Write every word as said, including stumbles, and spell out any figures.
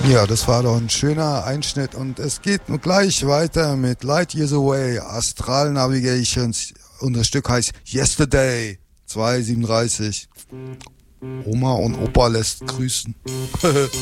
Ja, das war doch ein schöner Einschnitt und es geht nun gleich weiter mit Light Years Away, Astral Navigations und das Stück heißt Yesterday, zwei siebenunddreißig. Oma und Opa lässt grüßen.